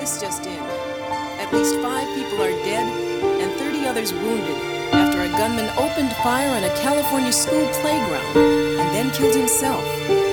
This just in. At least 5 people are dead and 30 others wounded after a gunman opened fire on a California school playground and then killed himself.